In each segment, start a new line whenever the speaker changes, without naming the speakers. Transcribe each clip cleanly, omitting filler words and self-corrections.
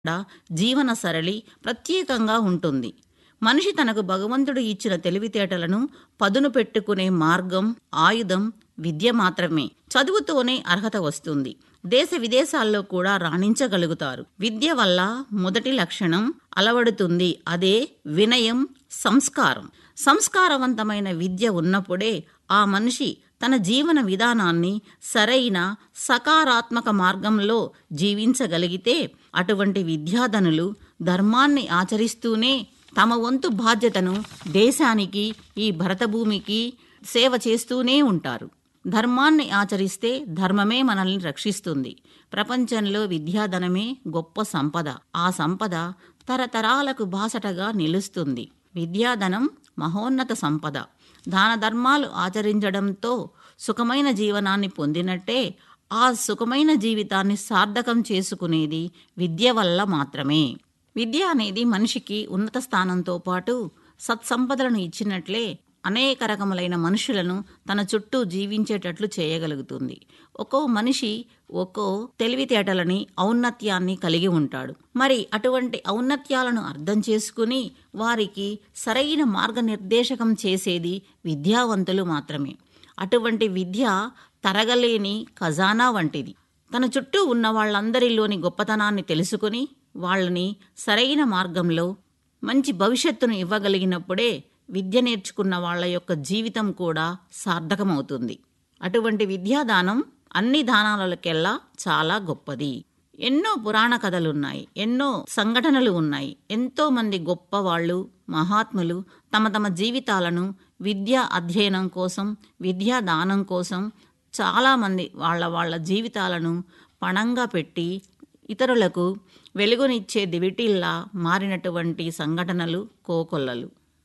జీవన సరళి ప్రత్యేకంగా ఉంటుంది. మనిషి తనకు భగవంతుడు ఇచ్చిన తెలివితేటలను పదును పెట్టుకునే మార్గం, ఆయుధం విద్య మాత్రమే. చదువుతోనే అర్హత వస్తుంది. దేశ విదేశాల్లో కూడా రాణించగలుగుతారు. విద్య వల్ల మొదటి లక్షణం అలవడుతుంది. అదే వినయం, సంస్కారం. సంస్కారవంతమైన విద్య ఉన్నప్పుడే ఆ మనిషి తన జీవన విధానాన్ని సరైన సకారాత్మక మార్గంలో జీవించగలిగితే అటువంటి విద్యాధనులు ధర్మాన్ని ఆచరిస్తూనే తమ వంతు బాధ్యతను దేశానికి, ఈ భరతభూమికి సేవ చేస్తూనే ఉంటారు. ధర్మాన్ని ఆచరిస్తే ధర్మమే మనల్ని రక్షిస్తుంది. ప్రపంచంలో విద్యాధనమే గొప్ప సంపద. ఆ సంపద తరతరాలకు బాసటగా నిలుస్తుంది. విద్యాధనం మహోన్నత సంపద. దాన ధర్మాలు ఆచరించడంతో సుఖమైన జీవనాన్ని పొందినట్టే ఆ సుఖమైన జీవితాన్ని సార్థకం చేసుకునేది విద్య వల్ల మాత్రమే. విద్య అనేది మనిషికి ఉన్నత స్థానంతో పాటు సత్సంపదలను ఇచ్చినట్లే అనేక రకములైన మనుషులను తన చుట్టూ జీవించేటట్లు చేయగలుగుతుంది. ఒక్కో మనిషి ఒక్కో తెలివితేటలని, ఔన్నత్యాన్ని కలిగి ఉంటాడు. మరి అటువంటి ఔన్నత్యాలను అర్థం చేసుకుని వారికి సరైన మార్గనిర్దేశకం చేసేది విద్యావంతులు మాత్రమే. అటువంటి విద్య తరగలేని ఖజానా వంటిది. తన చుట్టూ ఉన్న వాళ్ళందరిలోని గొప్పతనాన్ని తెలుసుకుని వాళ్ళని సరైన మార్గంలో మంచి భవిష్యత్తును ఇవ్వగలిగినప్పుడే విద్య నేర్చుకున్న వాళ్ళ యొక్క జీవితం కూడా సార్థకమవుతుంది. అటువంటి విద్యాదానం అన్ని దానాలకెల్లా చాలా గొప్పది. ఎన్నో పురాణ కథలున్నాయి, ఎన్నో సంఘటనలు ఉన్నాయి. ఎంతో మంది గొప్ప వాళ్ళు, మహాత్ములు తమ తమ జీవితాలను విద్యా అధ్యయనం కోసం, విద్యాదానం కోసం చాలామంది వాళ్ళ జీవితాలను పణంగా పెట్టి ఇతరులకు వెలుగునిచ్చే దివిటిల్లా మారినటువంటి సంఘటనలు కోకొల్లలు.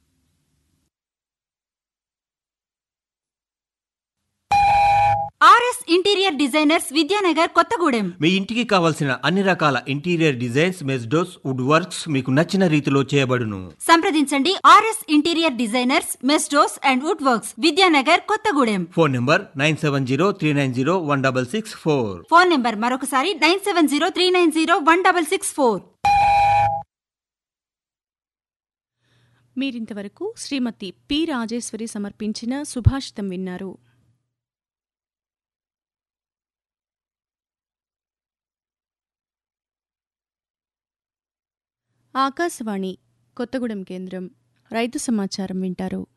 RS interior designers, Vidyanagar, Kothagudem.
మీ ఇంటికి కావాల్సిన అన్ని రకాల ఇంటీరియర్ డిజైన్స్, మెస్డోస్, వుడ్ వర్క్స్ మీకు నచ్చిన రీతిలో చేయబడును.
సంప్రదించండి. RS interior designers, మెస్డోస్ and wood works, Vidyanagar, Kothagudem.
Phone number 9703901664.
Phone number మరొకసారి 9703901664.
మీరింతవరకు శ్రీమతి పి రాజేశ్వరి సమర్పించిన సుభాషితం విన్నారు. ఆకాశవాణి కొత్తగూడెం కేంద్రం రైతు సమాచారం వింటారు.